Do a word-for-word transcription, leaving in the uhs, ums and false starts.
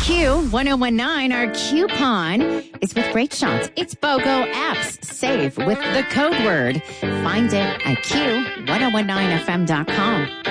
Q ten nineteen, our coupon is with great shots. It's BOGO apps. Save with the code word. Find it at Q ten nineteen F M dot com.